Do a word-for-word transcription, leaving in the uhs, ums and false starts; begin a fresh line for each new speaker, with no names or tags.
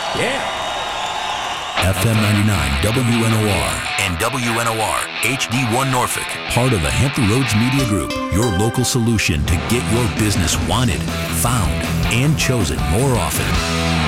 Yeah.
F M ninety-nine W N O R and W N O R H D one Norfolk. Part of the Hampton Roads Media Group. Your local solution to get your business wanted, found, and chosen more often.